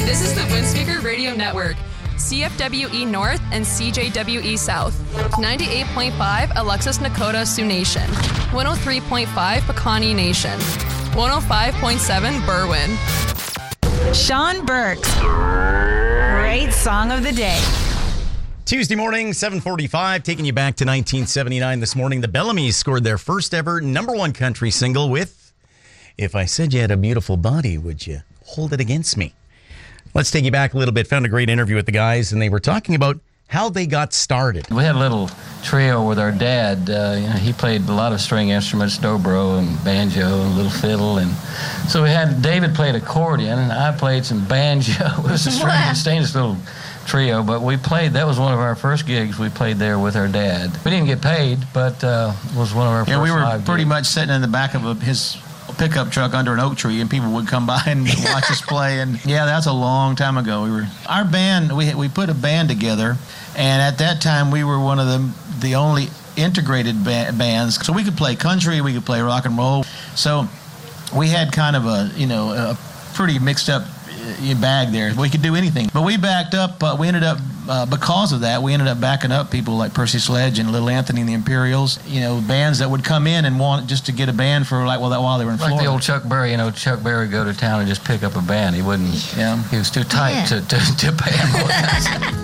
This is the Windspeaker Radio Network. CFWE North and CJWE South. 98.5 Alexis Nakota Sioux Nation. 103.5 Pecani Nation. 105.7 Berwyn. Sean Burks. Great song of the day. Tuesday morning, 7:45, taking you back to 1979 this morning. The Bellamy's scored their first ever #1 country single with If I Said You Had a Beautiful Body, Would You Hold It Against Me? Let's take you back a little bit. Found a great interview with the guys, and they were talking about how they got started. We had a little trio with our dad. He played a lot of string instruments, dobro and banjo and little fiddle. And so we had David played accordion, and I played some banjo. It was a strange little trio, but we played. That was one of our first gigs. We played there with our dad. We didn't get paid, but it was one of our first we were live pretty gigs. much sitting in the back of his pickup truck under an oak tree, and people would come by and watch us play. And yeah, that's a long time ago. Our band, we put a band together, and at that time we were one of the only integrated bands. So we could play country, we could play rock and roll. So we had kind of a pretty mixed up bag there. We could do anything. But we backed up. We ended up because of that, we ended up backing up people like Percy Sledge and Little Anthony and the Imperials. Bands that would come in and want just to get a band for while they were in Florida. Like the old Chuck Berry. Chuck Berry would go to town and just pick up a band. He wouldn't. Yeah. He was too tight to pay him.